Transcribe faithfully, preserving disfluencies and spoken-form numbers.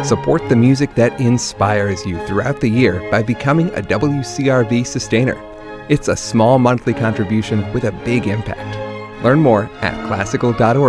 Support the music that inspires you throughout the year by becoming a W C R V sustainer. It's a small monthly contribution with a big impact. Learn more at classical dot org